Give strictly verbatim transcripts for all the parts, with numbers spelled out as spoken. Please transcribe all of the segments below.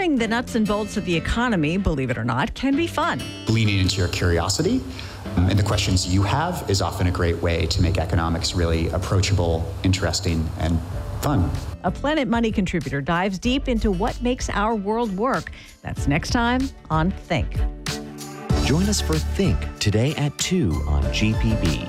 learning the nuts and bolts of the economy, believe it or not, can be fun. Leaning into your curiosity um, and the questions you have is often a great way to make economics really approachable, interesting, and fun. A Planet Money contributor dives deep into what makes our world work. That's next time on Think. Join us for Think today at two on G P B.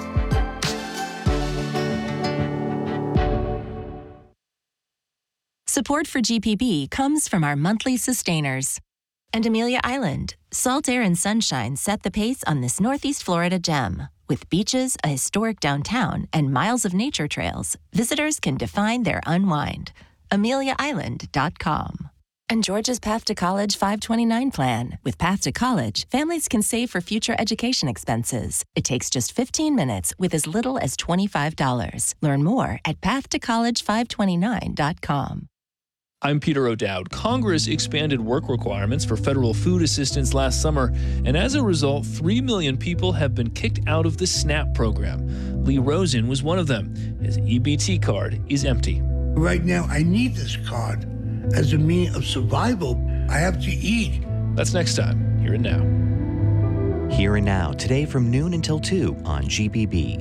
Support for G P B comes from our monthly sustainers. And Amelia Island, salt air and sunshine set the pace on this Northeast Florida gem. With beaches, a historic downtown, and miles of nature trails, visitors can define their unwind. amelia island dot com. And Georgia's Path to College five twenty-nine plan. With Path to College, families can save for future education expenses. It takes just fifteen minutes with as little as twenty-five dollars. Learn more at path to college five twenty-nine dot com. I'm Peter O'Dowd. Congress expanded work requirements for federal food assistance last summer, and as a result, three million people have been kicked out of the SNAP program. Lee Rosen was one of them. His E B T card is empty. Right now, I need this card as a means of survival. I have to eat. That's next time, Here and Now. Here and Now, today from noon until two on G P B.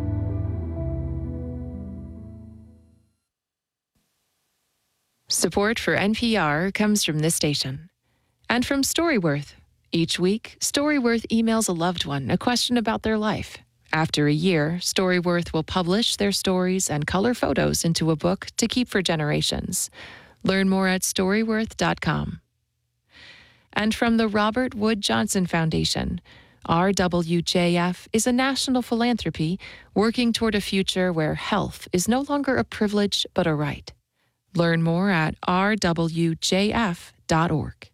Support for N P R comes from this station and from Storyworth. Each week, Storyworth emails a loved one a question about their life. After a year, Storyworth will publish their stories and color photos into a book to keep for generations. Learn more at storyworth dot com. And from the Robert Wood Johnson Foundation, R W J F is a national philanthropy working toward a future where health is no longer a privilege but a right. Learn more at r w j f dot org.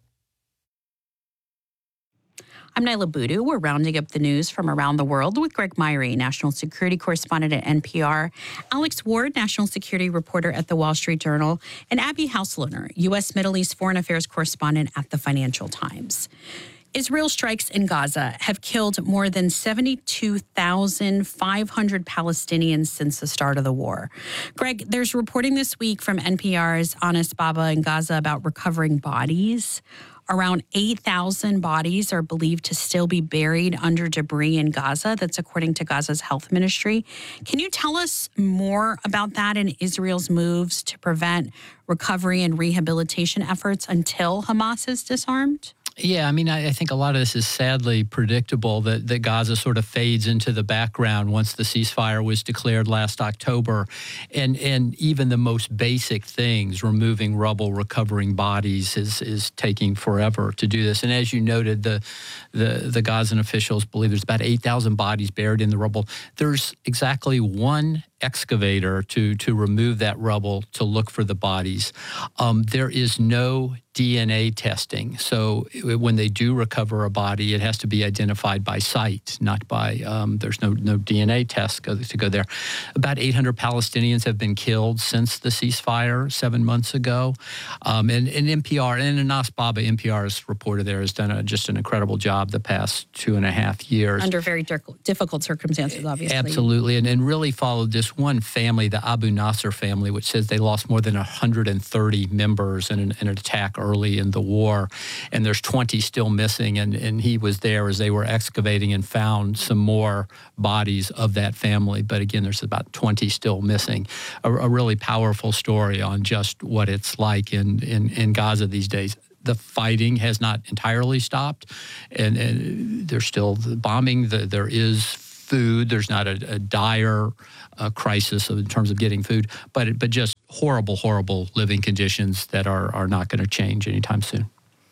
I'm Nyla Boodoo. We're rounding up the news from around the world with Greg Myrie, national security correspondent at N P R, Alex Ward, national security reporter at The Wall Street Journal, and Abby Hauslohner, U S Middle East foreign affairs correspondent at The Financial Times. Israel strikes in Gaza have killed more than seventy-two thousand five hundred Palestinians since the start of the war. Greg, there's reporting this week from N P R's Anas Baba in Gaza about recovering bodies. Around eight thousand bodies are believed to still be buried under debris in Gaza. That's according to Gaza's health ministry. Can you tell us more about that and Israel's moves to prevent recovery and rehabilitation efforts until Hamas is disarmed? Yeah, I mean, I, I think a lot of this is sadly predictable that, that Gaza sort of fades into the background once the ceasefire was declared last October. And and even the most basic things, removing rubble, recovering bodies, is is taking forever to do this. And as you noted, the the, the Gazan officials believe there's about eight thousand bodies buried in the rubble. There's exactly one excavator to to remove that rubble to look for the bodies. Um, there is no D N A testing. So when they do recover a body, it has to be identified by sight, not by, um, there's no no D N A test go, to go there. About eight hundred Palestinians have been killed since the ceasefire seven months ago. Um, and, and N P R, and Anas Baba, N P R's reporter there, has done a, just an incredible job the past two and a half years. Under very difficult circumstances, obviously. Absolutely, and, and really followed this one family, the Abu Nasser family, which says they lost more than one hundred thirty members in an, in an attack early in the war, and there's twenty still missing, and, and he was there as they were excavating and found some more bodies of that family. But again, there's about twenty still missing. A, a really powerful story on just what it's like in, in, in Gaza these days. The fighting has not entirely stopped, and, and there's still the bombing. The, there is food. There's not a, a dire uh, crisis in terms of getting food, but but just horrible, horrible living conditions that are are not going to change anytime soon.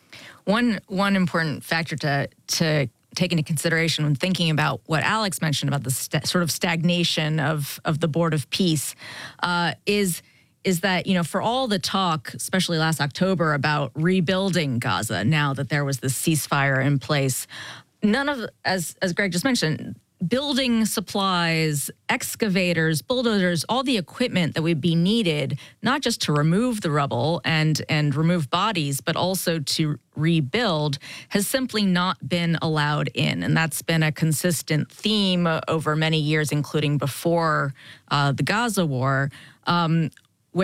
One one important factor to to take into consideration when thinking about what Alex mentioned about the st- sort of stagnation of of the Board of Peace uh, is. is that, you know, for all the talk, especially last October, about rebuilding Gaza, now that there was this ceasefire in place, none of, as as Greg just mentioned, building supplies, excavators, bulldozers, all the equipment that would be needed, not just to remove the rubble and and remove bodies, but also to rebuild, has simply not been allowed in. And that's been a consistent theme over many years, including before uh, the Gaza war. Um, with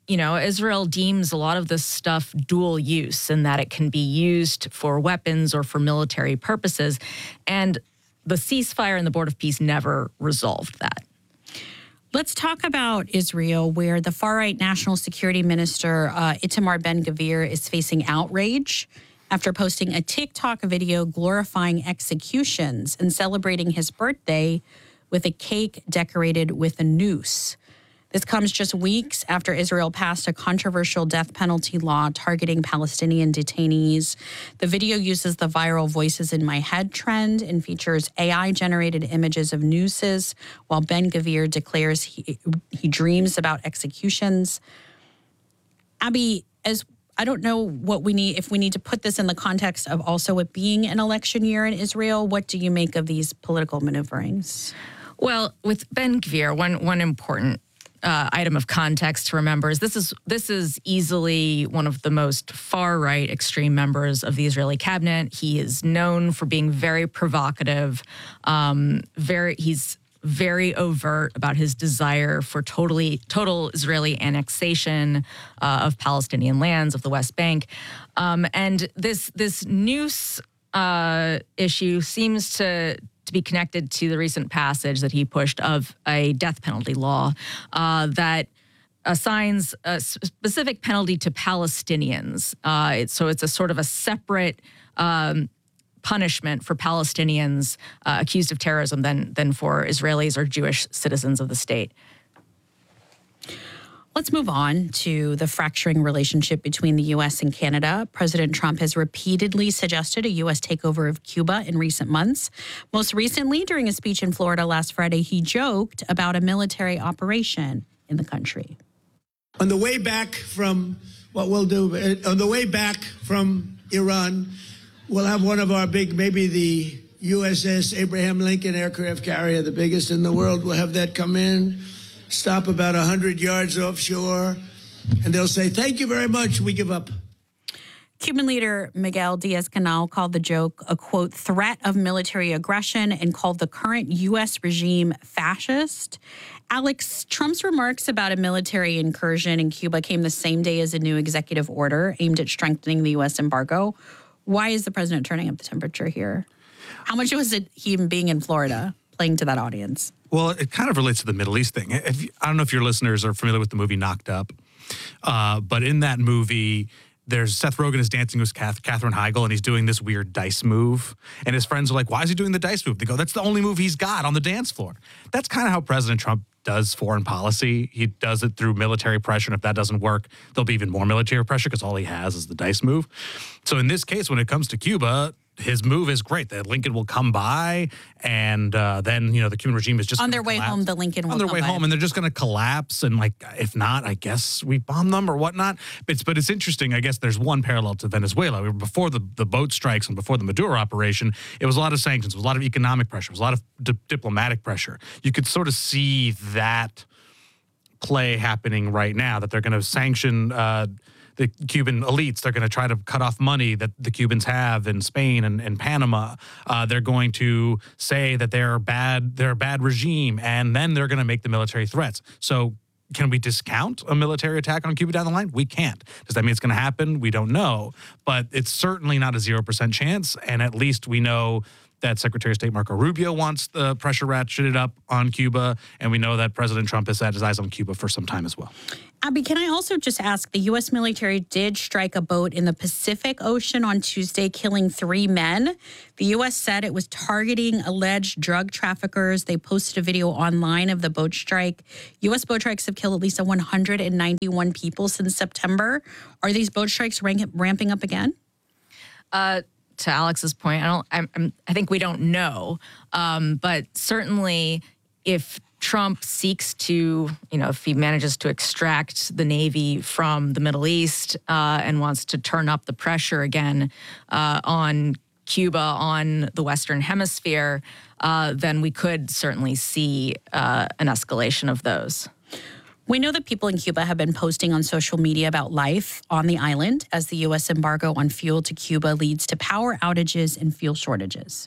you know, Israel deems a lot of this stuff dual use in that it can be used for weapons or for military purposes. And the ceasefire and the Board of Peace never resolved that. Let's talk about Israel, where the far-right National Security Minister uh, Itamar Ben-Gvir is facing outrage after posting a TikTok video glorifying executions and celebrating his birthday with a cake decorated with a noose. This comes just weeks after Israel passed a controversial death penalty law targeting Palestinian detainees. The video uses the viral Voices in My Head trend and features A I-generated images of nooses, while Ben-Gvir declares he, he dreams about executions. Abby, as I don't know what we need, if we need to put this in the context of also it being an election year in Israel, what do you make of these political maneuverings? Well, with Ben-Gvir, one one important Uh, item of context to remember is this is this is easily one of the most far-right extreme members of the Israeli cabinet. He is known for being very provocative. Um, very, he's very overt about his desire for totally total Israeli annexation uh, of Palestinian lands of the West Bank, um, and this this noose uh, issue seems to. to be connected to the recent passage that he pushed of a death penalty law uh, that assigns a specific penalty to Palestinians. Uh, it's, so it's a sort of a separate um, punishment for Palestinians uh, accused of terrorism than, than for Israelis or Jewish citizens of the state. Let's move on to the fracturing relationship between the U S and Canada. President Trump has repeatedly suggested a U S takeover of Cuba in recent months. Most recently, during a speech in Florida last Friday, he joked about a military operation in the country. On the way back from what we'll do, on the way back from Iran, we'll have one of our big, maybe the U S S Abraham Lincoln aircraft carrier, the biggest in the world. We'll have that come in, stop about one hundred yards offshore, and they'll say, thank you very much, we give up. Cuban leader Miguel Diaz-Canel called the joke a, quote, threat of military aggression and called the current U S regime fascist. Alex, Trump's remarks about a military incursion in Cuba came the same day as a new executive order aimed at strengthening the U S embargo. Why is the president turning up the temperature here? How much was it him being in Florida, playing to that audience? Well, it kind of relates to the Middle East thing. If you, I don't know if your listeners are familiar with the movie Knocked Up, uh, but in that movie, there's Seth Rogen is dancing with Kath, Katherine Heigl, and he's doing this weird dice move. And his friends are like, why is he doing the dice move? They go, that's the only move he's got on the dance floor. That's kind of how President Trump does foreign policy. He does it through military pressure, and if that doesn't work, there'll be even more military pressure because all he has is the dice move. So in this case, when it comes to Cuba, his move is great. That Lincoln will come by, and uh, then, you know, the Cuban regime is just on their way collapse. home. The Lincoln will on their come way by. home, and they're just going to collapse. And like, if not, I guess we bomb them or whatnot. It's but it's interesting. I guess there's one parallel to Venezuela. Before the the boat strikes and before the Maduro operation, it was a lot of sanctions, it was a lot of economic pressure, it was a lot of di- diplomatic pressure. You could sort of see that play happening right now. That they're going to sanction. Uh, The Cuban elites, they're going to try to cut off money that the Cubans have in Spain and, and Panama. Uh, they're going to say that they're bad, they're a bad regime, and then they're going to make the military threats. So can we discount a military attack on Cuba down the line? We can't. Does that mean it's going to happen? We don't know. But it's certainly not a zero percent chance, and at least we know that Secretary of State Marco Rubio wants the pressure ratcheted up on Cuba, and we know that President Trump has had his eyes on Cuba for some time as well. Abby, can I also just ask, the U S military did strike a boat in the Pacific Ocean on Tuesday, killing three men. The U S said it was targeting alleged drug traffickers. They posted a video online of the boat strike. U S boat strikes have killed at least one hundred ninety-one people since September. Are these boat strikes rank- ramping up again? Uh, to Alex's point, I don't. I'm, I'm, I think we don't know, um, but certainly, if Trump seeks to, you know, if he manages to extract the Navy from the Middle East uh, and wants to turn up the pressure again uh, on Cuba, on the Western Hemisphere, uh, then we could certainly see uh, an escalation of those. We know that people in Cuba have been posting on social media about life on the island as the U S embargo on fuel to Cuba leads to power outages and fuel shortages.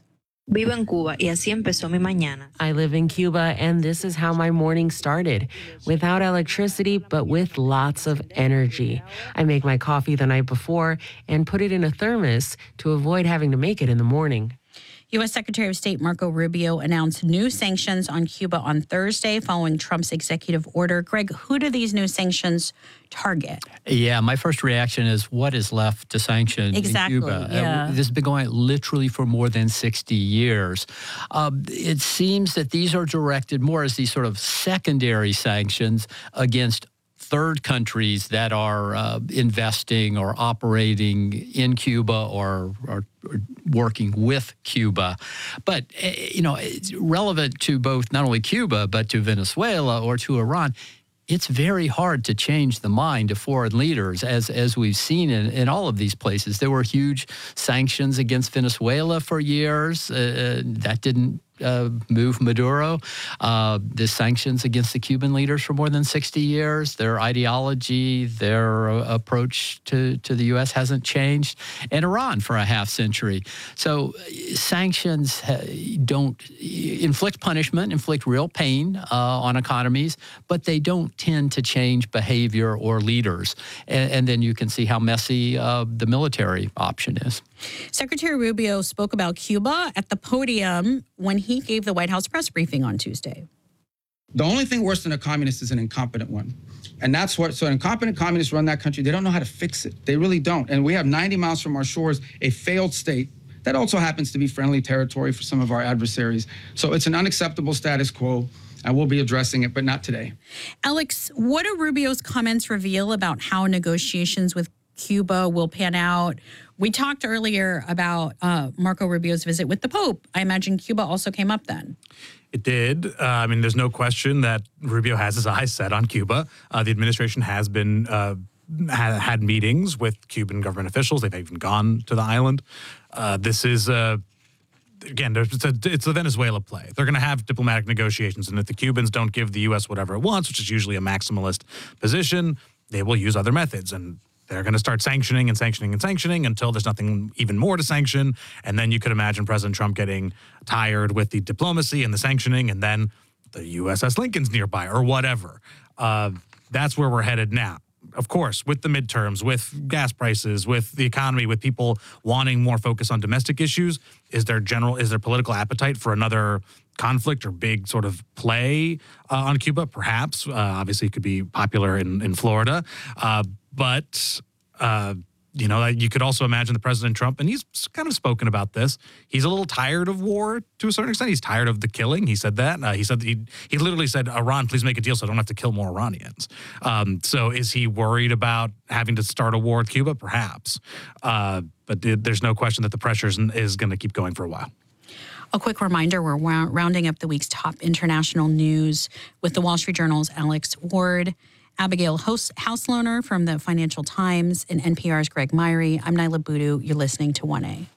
Vivo en Cuba y así empezó mi mañana. I live in Cuba, and this is how my morning started. Without electricity, but with lots of energy. I make my coffee the night before and put it in a thermos to avoid having to make it in the morning. U S. Secretary of State Marco Rubio announced new sanctions on Cuba on Thursday following Trump's executive order. Greg, who do these new sanctions target? Yeah, my first reaction is what is left to sanction exactly, in Cuba? Yeah. Uh, this has been going literally for more than sixty years. Uh, it seems that these are directed more as these sort of secondary sanctions against third countries that are uh, investing or operating in Cuba or, or, or working with Cuba. But, uh, you know, it's relevant to both not only Cuba, but to Venezuela or to Iran. It's very hard to change the mind of foreign leaders, as as we've seen in, in all of these places. There were huge sanctions against Venezuela for years. Uh, that didn't uh, move Maduro. Uh, the sanctions against the Cuban leaders for more than sixty years. Their ideology, their uh, approach to, to the U S hasn't changed. And Iran for a half century. So uh, sanctions uh, don't inflict punishment, inflict real pain uh, on economies, but they don't tend to change behavior or leaders. And, and then you can see how messy uh, the military option is. Secretary Rubio spoke about Cuba at the podium when he gave the White House press briefing on Tuesday. The only thing worse than a communist is an incompetent one. And that's what, so incompetent communists run that country. They don't know how to fix it. They really don't. And we have ninety miles from our shores, a failed state that also happens to be friendly territory for some of our adversaries. So it's an unacceptable status quo. And we'll be addressing it, but not today. Alex, what do Rubio's comments reveal about how negotiations with Cuba will pan out? We talked earlier about uh, Marco Rubio's visit with the Pope. I imagine Cuba also came up then. It did. Uh, I mean, there's no question that Rubio has his eyes set on Cuba. Uh, the administration has been uh, ha- had meetings with Cuban government officials. They've even gone to the island. Uh, this is uh, Again, it's a, it's a Venezuela play. They're going to have diplomatic negotiations, and if the Cubans don't give the U S whatever it wants, which is usually a maximalist position, they will use other methods, and they're going to start sanctioning and sanctioning and sanctioning until there's nothing even more to sanction, and then you could imagine President Trump getting tired with the diplomacy and the sanctioning, and then the U S S Lincoln's nearby or whatever. Uh, that's where we're headed now. Of course, with the midterms, with gas prices, with the economy, with people wanting more focus on domestic issues, is there general, is there political appetite for another conflict or big sort of play uh, on Cuba? Perhaps. Uh, obviously, it could be popular in, in Florida. Uh, but, uh, you know, you could also imagine the President Trump, and he's kind of spoken about this. He's a little tired of war to a certain extent. He's tired of the killing. He said that. Uh, he said he he literally said, Iran, please make a deal so I don't have to kill more Iranians. Um, so is he worried about having to start a war with Cuba? Perhaps. Uh, but there's no question that the pressure is going to keep going for a while. A quick reminder, we're rounding up the week's top international news with the Wall Street Journal's Alex Ward, Abigail Hauslohner from the Financial Times, and N P R's Greg Myrie. I'm Nyla Boodoo. You're listening to one A.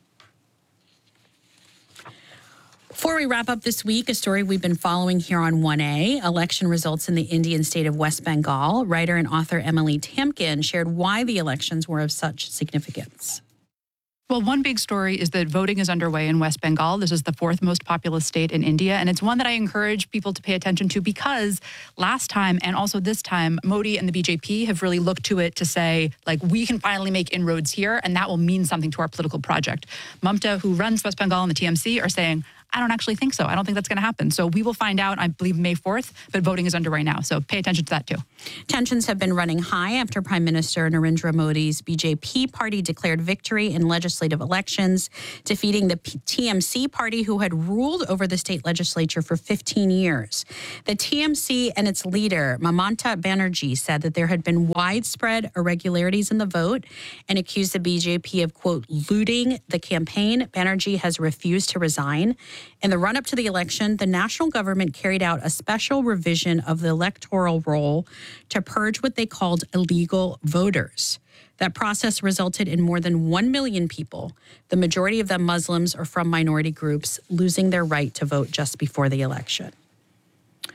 Before we wrap up this week, a story we've been following here on one A, election results in the Indian state of West Bengal. Writer and author Emily Tamkin shared why the elections were of such significance. Well, one big story is that voting is underway in West Bengal. This is the fourth most populous state in India, and it's one that I encourage people to pay attention to because last time and also this time, Modi and the B J P have really looked to it to say, like, we can finally make inroads here, and that will mean something to our political project. Mamta, who runs West Bengal and the T M C, are saying, I don't actually think so. I don't think that's going to happen. So we will find out, I believe, May fourth, but voting is underway now. So pay attention to that, too. Tensions have been running high after Prime Minister Narendra Modi's B J P party declared victory in legislative elections, defeating the T M C party, who had ruled over the state legislature for fifteen years. The T M C and its leader, Mamata Banerjee, said that there had been widespread irregularities in the vote and accused the B J P of, quote, looting the campaign. Banerjee has refused to resign. In the run-up to the election, the national government carried out a special revision of the electoral roll to purge what they called illegal voters. That process resulted in more than one million people, the majority of them Muslims or from minority groups, losing their right to vote just before the election.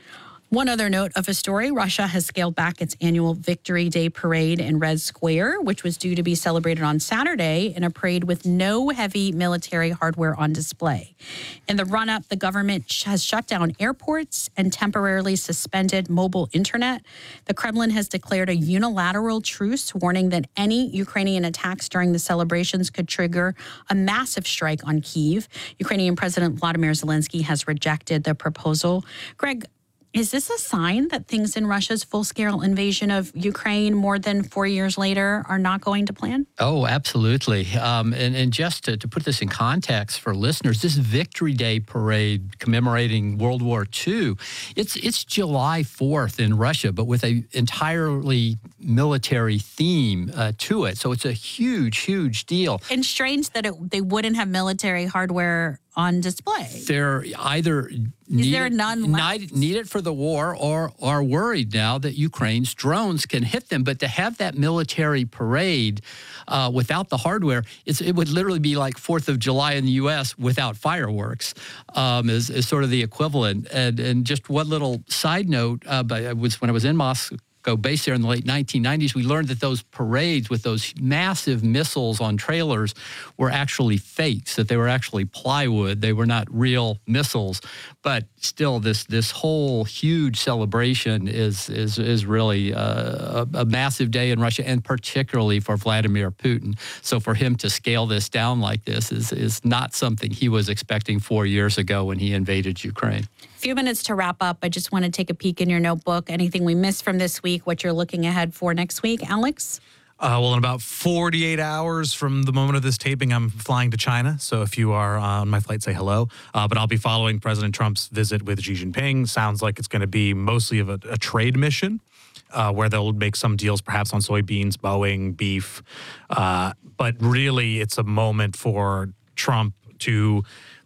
One other note of a story, Russia has scaled back its annual Victory Day parade in Red Square, which was due to be celebrated on Saturday in a parade with no heavy military hardware on display. In the run-up, the government has shut down airports and temporarily suspended mobile internet. The Kremlin has declared a unilateral truce, warning that any Ukrainian attacks during the celebrations could trigger a massive strike on Kyiv. Ukrainian President Vladimir Zelensky has rejected the proposal. Greg, is this a sign that things in Russia's full-scale invasion of Ukraine more than four years later are not going to plan? Oh, absolutely. Um, and, and just to, to put this in context for listeners, this Victory Day parade commemorating World War Two, it's it's July fourth in Russia, but with an entirely military theme uh, to it. So it's a huge, huge deal. And strange that it, they wouldn't have military hardware on display. They're either Is there none left? need it for the war or are worried now that Ukraine's drones can hit them. But to have that military parade uh, without the hardware, it's, it would literally be like fourth of July in the U S without fireworks um, is, is sort of the equivalent. And, and just one little side note, uh, but I was, when I was in Moscow, based there in the late nineteen nineties, we learned that those parades with those massive missiles on trailers were actually fakes, that they were actually plywood. They were not real missiles. But still, this this whole huge celebration is is is really uh, a, a massive day in Russia, and particularly for Vladimir Putin. So for him to scale this down like this is is not something he was expecting four years ago when he invaded Ukraine. A few minutes to wrap up. I just want to take a peek in your notebook. Anything we missed from this week, what you're looking ahead for next week, Alex? Uh, well, in about forty-eight hours from the moment of this taping, I'm flying to China. So if you are on my flight, say hello. Uh, but I'll be following President Trump's visit with Xi Jinping. Sounds like it's going to be mostly of a, a trade mission uh, where they'll make some deals perhaps on soybeans, Boeing, beef. Uh, but really, it's a moment for Trump to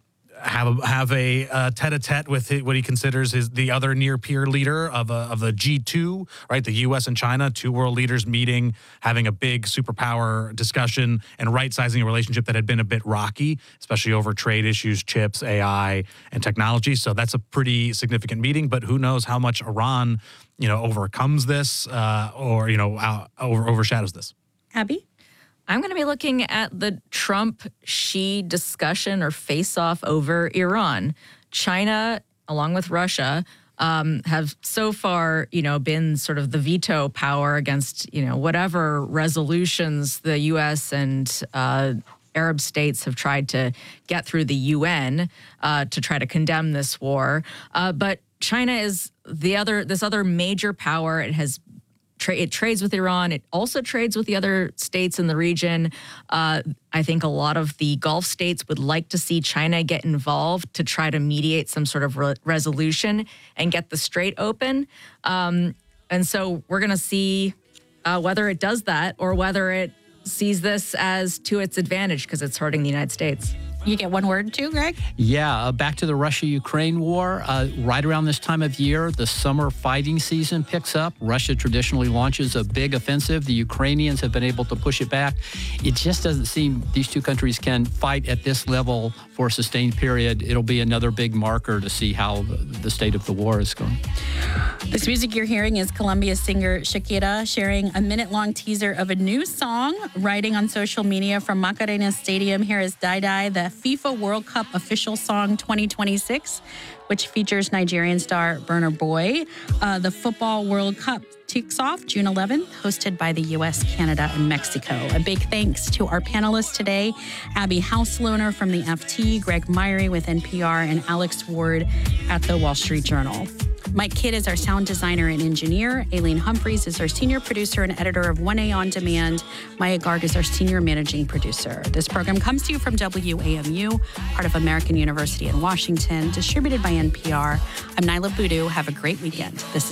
have a, have a uh, tete-a-tete with it, what he considers his the other near-peer leader of a, of the G two, right? The U S and China, two world leaders meeting, having a big superpower discussion and right-sizing a relationship that had been a bit rocky, especially over trade issues, chips, A I, and technology. So that's a pretty significant meeting, but who knows how much Iran, you know, overcomes this uh, or, you know, out, over, overshadows this. Abby? I'm going to be looking at the Trump-Xi discussion or face-off over Iran. China, along with Russia, um, have so far, you know, been sort of the veto power against, you know, whatever resolutions the U S and uh, Arab states have tried to get through the U N uh, to try to condemn this war. Uh, but China is the other, this other major power. It has Tra- it trades with Iran. It also trades with the other states in the region. Uh, I think a lot of the Gulf states would like to see China get involved to try to mediate some sort of re- resolution and get the strait open. Um, and so we're going to see uh, whether it does that or whether it sees this as to its advantage because it's hurting the United States. You get one word too, Greg? Yeah, uh, back to the Russia-Ukraine war. Uh, right around this time of year, the summer fighting season picks up. Russia traditionally launches a big offensive. The Ukrainians have been able to push it back. It just doesn't seem these two countries can fight at this level for a sustained period. It'll be another big marker to see how the state of the war is going. This music you're hearing is Colombia singer Shakira sharing a minute-long teaser of a new song, writing on social media from Macarena Stadium. Here is Die Die, the FIFA World Cup official song twenty twenty-six, which features Nigerian star Burna Boy. Uh, the Football World Cup kicks off June eleventh, hosted by the U S, Canada, and Mexico. A big thanks to our panelists today, Abby Hauslohner from the F T, Greg Myrie with N P R, and Alex Ward at the Wall Street Journal. Mike Kidd is our sound designer and engineer. Aileen Humphreys is our senior producer and editor of one A On Demand. Maya Garg is our senior managing producer. This program comes to you from W A M U, part of American University in Washington, distributed by N P R. I'm Nyla Boodoo. Have a great weekend. This is